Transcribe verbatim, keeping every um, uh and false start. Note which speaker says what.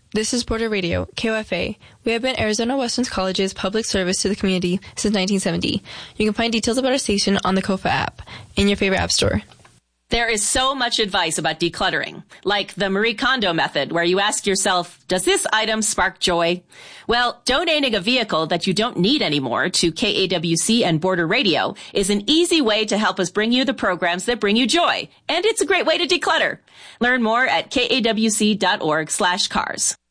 Speaker 1: This is Border Radio, K O F A. We have been Arizona Western College's public service to the community since nineteen seventy. You can find details about our station on the K O F A app in your favorite app store.
Speaker 2: There is so much advice about decluttering, like the Marie Kondo method, where you ask yourself, does this item spark joy? Well, donating a vehicle that you don't need anymore to K A W C and Border Radio is an easy way to help us bring you the programs that bring you joy. And it's a great way to declutter. Learn more at kawc.org slash cars.